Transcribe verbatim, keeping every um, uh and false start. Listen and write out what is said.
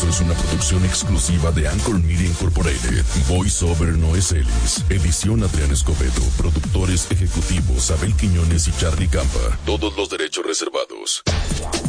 es una producción exclusiva de Anchor Media Incorporated. Voice Over Noé Celis. Edición Adrián Escobedo. Productores ejecutivos Abel Quiñones y Charlie Campa. Todos los derechos reservados.